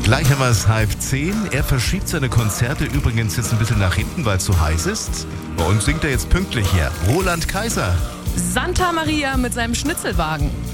Gleich haben wir es 9:30. Er verschiebt seine Konzerte übrigens jetzt ein bisschen nach hinten, weil es so heiß ist. Bei uns singt er jetzt pünktlich hier. Roland Kaiser. Santa Maria mit seinem Schnitzelwagen.